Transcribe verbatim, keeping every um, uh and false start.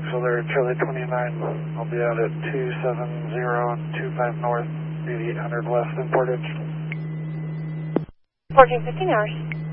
So they're Charlie twenty-nine. I'll be out at two seven zero two five north, eighty-eight hundred west in Portage. fourteen fifteen hours.